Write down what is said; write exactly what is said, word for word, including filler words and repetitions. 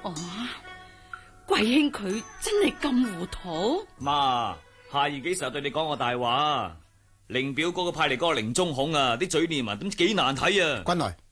哦，貴兄佢真係咁糊塗？ 媽，夏二幾時候對你講過大話？凌表哥個派嚟嗰個凌中孔啊，啲嘴臉啊，點幾難睇啊！ 君來，